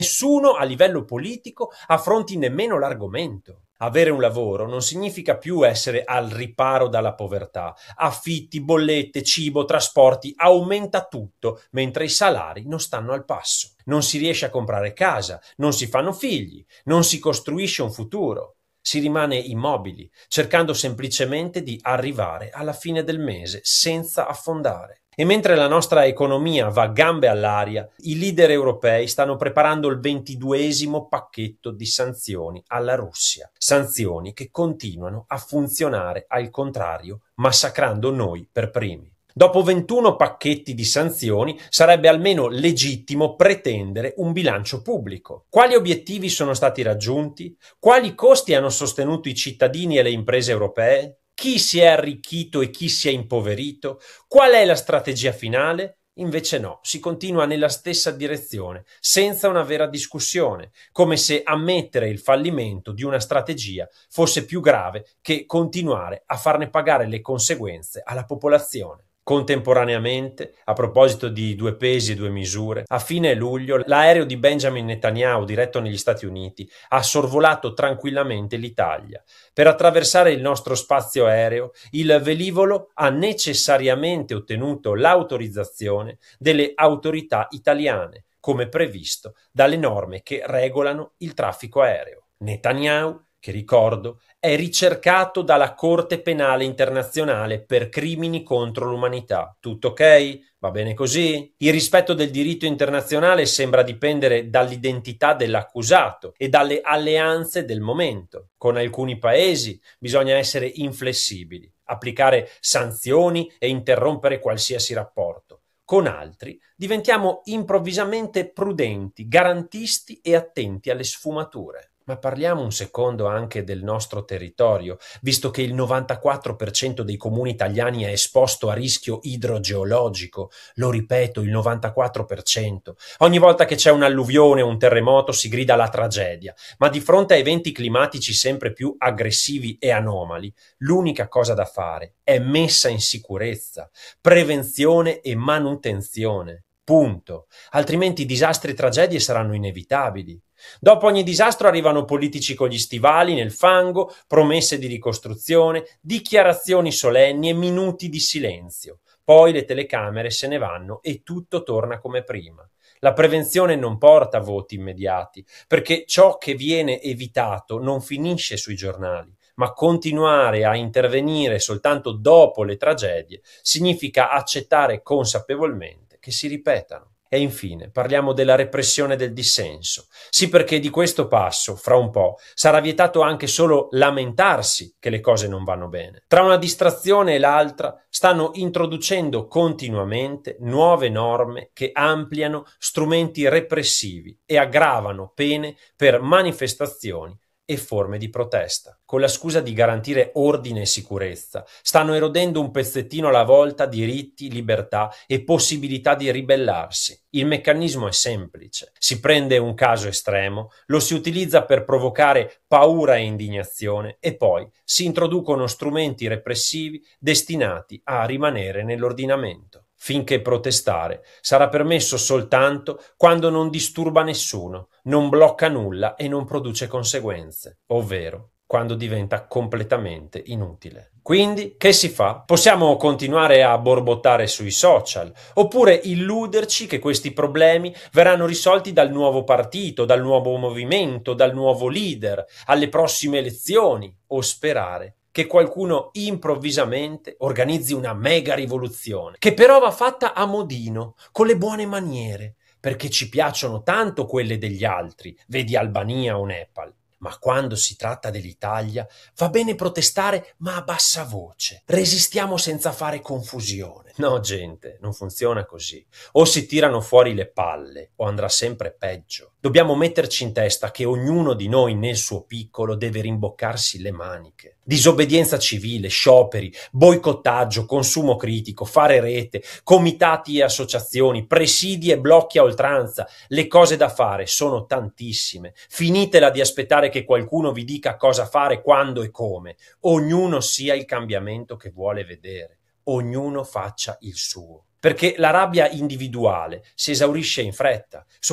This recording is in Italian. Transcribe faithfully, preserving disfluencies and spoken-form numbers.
Nessuno a livello politico affronti nemmeno l'argomento. Avere un lavoro non significa più essere al riparo dalla povertà. Affitti, bollette, cibo, trasporti, aumenta tutto, mentre i salari non stanno al passo. Non si riesce a comprare casa, non si fanno figli, non si costruisce un futuro. Si rimane immobili, cercando semplicemente di arrivare alla fine del mese senza affondare. E mentre la nostra economia va gambe all'aria, i leader europei stanno preparando il ventiduesimo pacchetto di sanzioni alla Russia. Sanzioni che continuano a funzionare al contrario, massacrando noi per primi. Dopo ventuno pacchetti di sanzioni sarebbe almeno legittimo pretendere un bilancio pubblico. Quali obiettivi sono stati raggiunti? Quali costi hanno sostenuto i cittadini e le imprese europee? Chi si è arricchito e chi si è impoverito? Qual è la strategia finale? Invece no, si continua nella stessa direzione, senza una vera discussione, come se ammettere il fallimento di una strategia fosse più grave che continuare a farne pagare le conseguenze alla popolazione. Contemporaneamente, a proposito di due pesi e due misure, a fine luglio l'aereo di Benjamin Netanyahu diretto negli Stati Uniti ha sorvolato tranquillamente l'Italia. Per attraversare il nostro spazio aereo, il velivolo ha necessariamente ottenuto l'autorizzazione delle autorità italiane, come previsto dalle norme che regolano il traffico aereo. Netanyahu, che ricordo, è ricercato dalla Corte Penale Internazionale per crimini contro l'umanità. Tutto ok? Va bene così? Il rispetto del diritto internazionale sembra dipendere dall'identità dell'accusato e dalle alleanze del momento. Con alcuni paesi bisogna essere inflessibili, applicare sanzioni e interrompere qualsiasi rapporto. Con altri diventiamo improvvisamente prudenti, garantisti e attenti alle sfumature. Ma parliamo un secondo anche del nostro territorio, visto che il novantaquattro per cento dei comuni italiani è esposto a rischio idrogeologico. Lo ripeto, il novantaquattro per cento. Ogni volta che c'è un'alluvione o un terremoto si grida alla tragedia, ma di fronte a eventi climatici sempre più aggressivi e anomali, l'unica cosa da fare è messa in sicurezza, prevenzione e manutenzione. Punto. Altrimenti disastri e tragedie saranno inevitabili. Dopo ogni disastro arrivano politici con gli stivali nel fango, promesse di ricostruzione, dichiarazioni solenni e minuti di silenzio. Poi le telecamere se ne vanno e tutto torna come prima. La prevenzione non porta voti immediati, perché ciò che viene evitato non finisce sui giornali, ma continuare a intervenire soltanto dopo le tragedie significa accettare consapevolmente che si ripetano. E infine parliamo della repressione del dissenso. Sì, perché di questo passo, fra un po', sarà vietato anche solo lamentarsi che le cose non vanno bene. Tra una distrazione e l'altra stanno introducendo continuamente nuove norme che ampliano strumenti repressivi e aggravano pene per manifestazioni e forme di protesta. Con la scusa di garantire ordine e sicurezza, stanno erodendo un pezzettino alla volta diritti, libertà e possibilità di ribellarsi. Il meccanismo è semplice. Si prende un caso estremo, lo si utilizza per provocare paura e indignazione e poi si introducono strumenti repressivi destinati a rimanere nell'ordinamento. Finché protestare sarà permesso soltanto quando non disturba nessuno, non blocca nulla e non produce conseguenze, ovvero quando diventa completamente inutile. Quindi, che si fa? Possiamo continuare a borbottare sui social, oppure illuderci che questi problemi verranno risolti dal nuovo partito, dal nuovo movimento, dal nuovo leader, alle prossime elezioni, o sperare che qualcuno improvvisamente organizzi una mega rivoluzione, che però va fatta a modino, con le buone maniere, perché ci piacciono tanto quelle degli altri, vedi Albania o Nepal. Ma quando si tratta dell'Italia va bene protestare, ma a bassa voce. Resistiamo senza fare confusione. No, gente, non funziona così. O si tirano fuori le palle, o andrà sempre peggio. Dobbiamo metterci in testa che ognuno di noi nel suo piccolo deve rimboccarsi le maniche. Disobbedienza civile, scioperi, boicottaggio, consumo critico, fare rete, comitati e associazioni, presidi e blocchi a oltranza. Le cose da fare sono tantissime. Finitela di aspettare che qualcuno vi dica cosa fare, quando e come. Ognuno sia il cambiamento che vuole vedere. Ognuno faccia il suo. Perché la rabbia individuale si esaurisce in fretta,